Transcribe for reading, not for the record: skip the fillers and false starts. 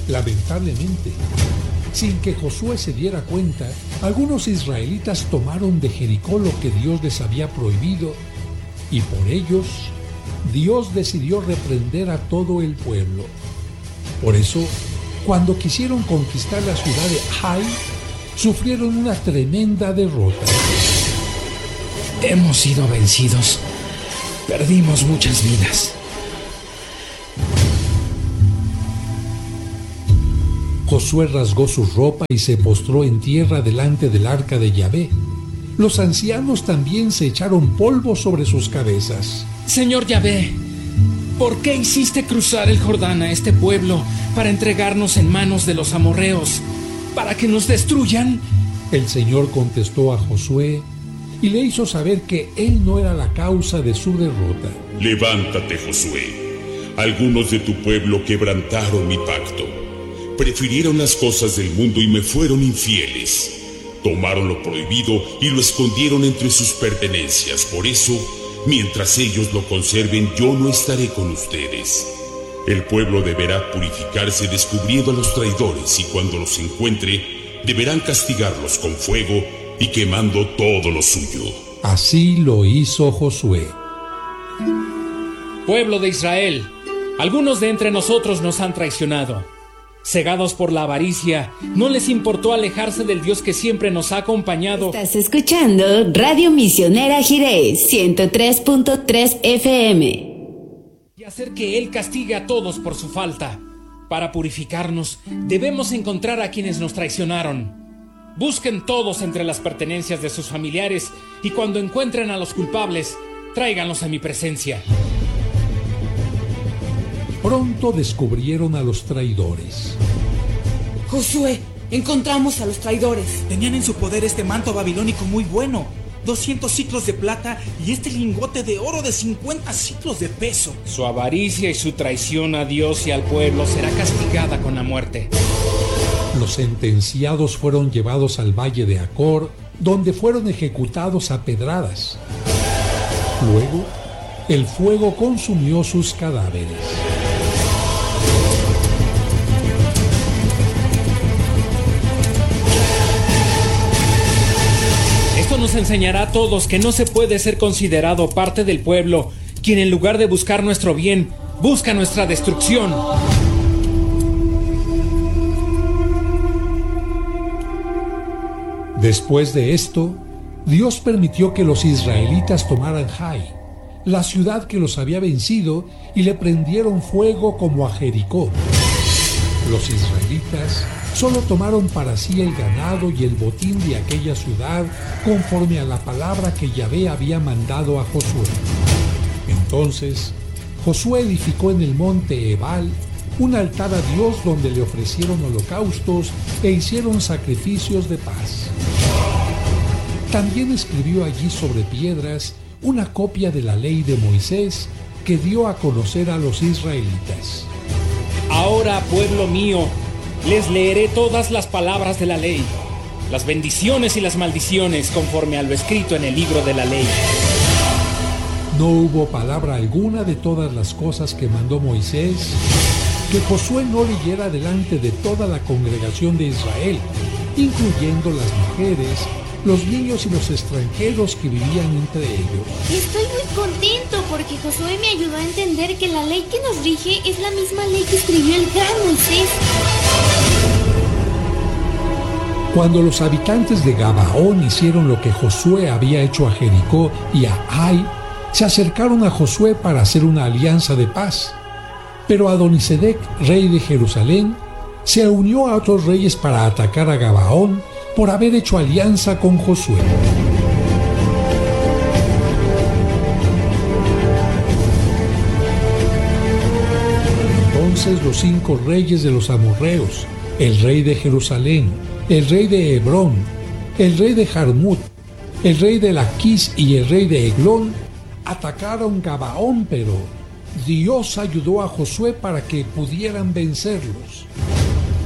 Lamentablemente, sin que Josué se diera cuenta, algunos israelitas tomaron de Jericó lo que Dios les había prohibido, y por ellos Dios decidió reprender a todo el pueblo. Por eso, cuando quisieron conquistar la ciudad de Ai, sufrieron una tremenda derrota. Hemos sido vencidos. Perdimos muchas vidas. Josué rasgó su ropa y se postró en tierra delante del arca de Yahvé. Los ancianos también se echaron polvo sobre sus cabezas. Señor Yahvé, ¿por qué hiciste cruzar el Jordán a este pueblo para entregarnos en manos de los amorreos, para que nos destruyan? El Señor contestó a Josué y le hizo saber que él no era la causa de su derrota. Levántate, Josué. Algunos de tu pueblo quebrantaron mi pacto. Prefirieron las cosas del mundo y me fueron infieles. Tomaron lo prohibido y lo escondieron entre sus pertenencias. Por eso, mientras ellos lo conserven, yo no estaré con ustedes. El pueblo deberá purificarse descubriendo a los traidores y cuando los encuentre, deberán castigarlos con fuego y quemando todo lo suyo. Así lo hizo Josué. Pueblo de Israel, algunos de entre nosotros nos han traicionado. Cegados por la avaricia, no les importó alejarse del Dios que siempre nos ha acompañado. Estás escuchando Radio Misionera Jireh 103.3 FM. Y hacer que Él castigue a todos por su falta. Para purificarnos, debemos encontrar a quienes nos traicionaron. Busquen todos entre las pertenencias de sus familiares y cuando encuentren a los culpables, tráiganlos a mi presencia. Pronto descubrieron a los traidores. Josué, encontramos a los traidores. Tenían en su poder este manto babilónico muy bueno, 200 ciclos de plata y este lingote de oro de 50 ciclos de peso. Su avaricia y su traición a Dios y al pueblo será castigada con la muerte. Los sentenciados fueron llevados al valle de Acor, donde fueron ejecutados a pedradas. Luego, el fuego consumió sus cadáveres. Esto nos enseñará a todos que no se puede ser considerado parte del pueblo, quien en lugar de buscar nuestro bien, busca nuestra destrucción. Después de esto, Dios permitió que los israelitas tomaran Ai, la ciudad que los había vencido, y le prendieron fuego como a Jericó. Los israelitas solo tomaron para sí el ganado y el botín de aquella ciudad conforme a la palabra que Yahvé había mandado a Josué. Entonces, Josué edificó en el monte Ebal un altar a Dios donde le ofrecieron holocaustos e hicieron sacrificios de paz. También escribió allí sobre piedras una copia de la ley de Moisés que dio a conocer a los israelitas. Ahora, pueblo mío, les leeré todas las palabras de la ley, las bendiciones y las maldiciones conforme a lo escrito en el libro de la ley. No hubo palabra alguna de todas las cosas que mandó Moisés que Josué no leyera delante de toda la congregación de Israel, incluyendo las mujeres, los niños y los extranjeros que vivían entre ellos. Estoy muy contento porque Josué me ayudó a entender que la ley que nos rige es la misma ley que escribió el gran Moisés. Cuando los habitantes de Gabaón hicieron lo que Josué había hecho a Jericó y a Ai, se acercaron a Josué para hacer una alianza de paz. Pero Adonisedec, rey de Jerusalén, se unió a otros reyes para atacar a Gabaón por haber hecho alianza con Josué. Entonces los 5 reyes de los amorreos, el rey de Jerusalén, el rey de Hebrón, el rey de Jarmut, el rey de Laquis y el rey de Eglón, atacaron Gabaón, pero Dios ayudó a Josué para que pudieran vencerlos.